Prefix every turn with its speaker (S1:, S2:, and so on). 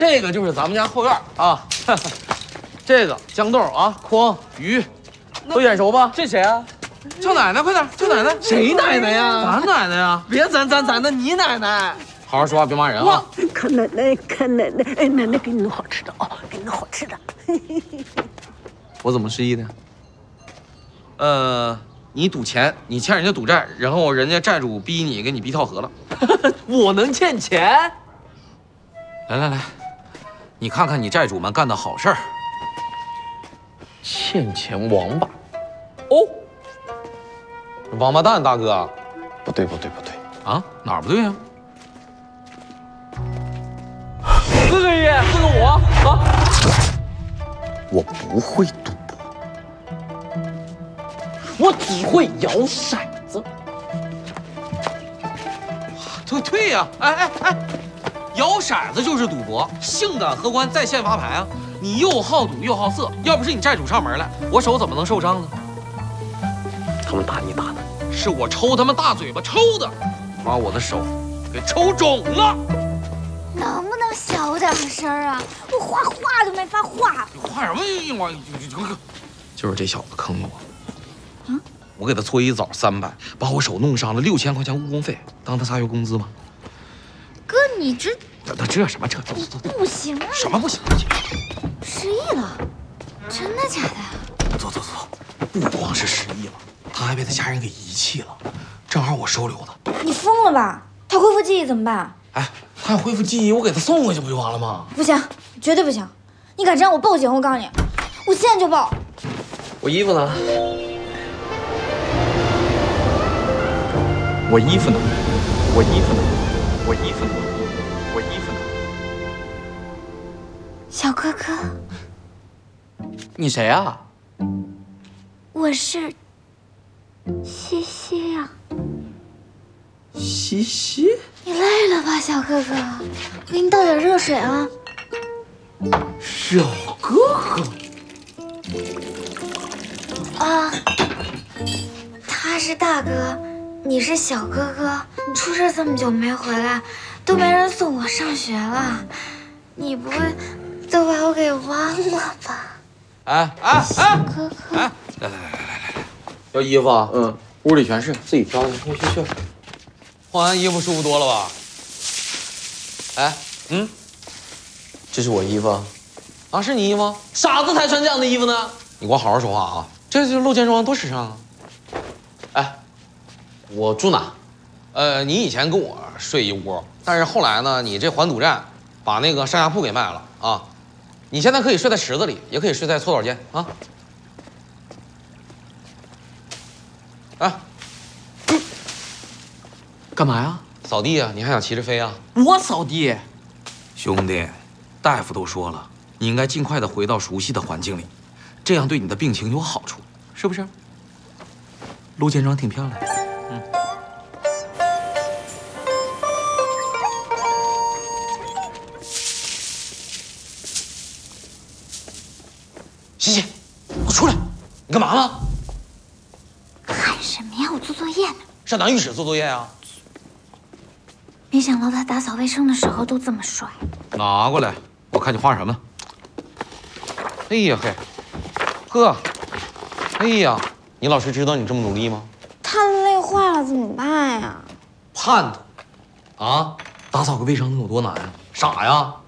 S1: 这个就是咱们家后院啊，这个豇豆啊、筐、鱼，都眼熟吧？
S2: 这谁啊？
S1: 叫奶奶，快点，叫奶奶。
S2: 谁奶奶呀？
S1: 咱奶奶呀！
S2: 别咱的，你奶奶。
S1: 好好说话，别骂人啊！
S3: 看奶奶，看奶奶，哎，奶奶给你弄好吃的哦，给你弄好吃的。
S1: 我怎么失忆的？你赌钱，你欠人家赌债，然后人家债主逼你给你逼跳河了。
S2: 我能欠钱？
S1: 来，你看看你债主们干的好事儿。
S2: 欠钱王八。哦，
S1: 王八蛋大哥。
S2: 不对
S1: 啊，哪儿不对呀？
S2: 四个亿，四个五啊！
S4: 我不会赌博，
S2: 我只会摇骰子。
S1: 对呀！哎，摇骰子就是赌博，性感荷官在线发牌啊！你又好赌又好色，要不是你债主上门来，我手怎么能受伤呢？
S4: 他们打你打的，
S1: 是我抽他们大嘴巴抽的，把我的手给抽肿了。
S5: 能不能小点声啊？我画画都没法画。
S1: 你画什么我就是这小子坑我。我给他搓一澡300，把我手弄伤了6000块钱误工费，当他3月工资吗？
S5: 哥，你这
S1: 什么这走，
S5: 不行啊！
S1: 什么不行？
S5: 失忆了，真的假的？
S1: 走，不光是失忆了，他还被他家人给遗弃了，正好我收留他。
S5: 你疯了吧？他恢复记忆怎么办？
S1: 哎，他要恢复记忆，我给他送回去不就完了吗？
S5: 不行，绝对不行！你敢这样，我报警！我告诉你，我现在就报。
S2: 我衣服呢？我衣服呢？
S5: 小哥哥，
S2: 你谁啊？
S5: 我是西西呀。
S2: 西西？
S5: 你累了吧，小哥哥？我给你倒点热水啊。
S2: 小哥哥。
S5: 啊，他是大哥，你是小哥哥。你出事这么久没回来，都没人送我上学了，你不会都把我给忘了吧？
S1: 哎，
S5: 哥哥，
S1: 来，要衣服啊？屋里全是，自己挑去。去。换完衣服舒服多了吧？哎，
S2: 这是我衣服
S1: 啊，是你衣服？
S2: 傻子才穿这样的衣服呢。
S1: 你给我好好说话啊！这就是露肩装，多时尚啊！
S2: 哎，我住哪？
S1: 你以前跟我睡一屋，但是后来呢，你这还赌债，把那个上下铺给卖了啊！你现在可以睡在池子里，也可以睡在搓澡间啊！哎，
S2: 干嘛呀？
S1: 扫地啊！你还想骑着飞啊？
S2: 我扫地。
S1: 兄弟，大夫都说了，你应该尽快的回到熟悉的环境里，这样对你的病情有好处，是不是？陆建庄挺漂亮。西西，给我出来！你干嘛呢？
S5: 喊什么呀？我做作业呢。
S1: 上男浴室做作业啊？
S5: 没想到他打扫卫生的时候都这么帅。
S1: 拿过来，我看你画什么。哎呀嘿，呵，哎呀，你老师知道你这么努力吗？
S5: 他累坏了怎么办呀？
S1: 盼他，啊，打扫个卫生能有多难呀？傻呀？